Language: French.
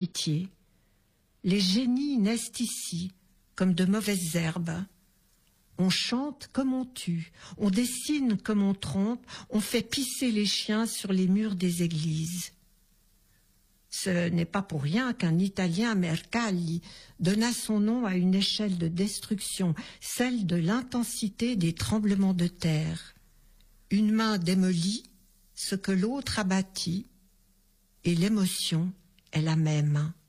pitié. Les génies naissent ici, comme de mauvaises herbes. On chante comme on tue, on dessine comme on trompe, on fait pisser les chiens sur les murs des églises. Ce n'est pas pour rien qu'un Italien, Mercalli, donna son nom à une échelle de destruction, celle de l'intensité des tremblements de terre. Une main démolit ce que l'autre a bâti, et l'émotion est la même.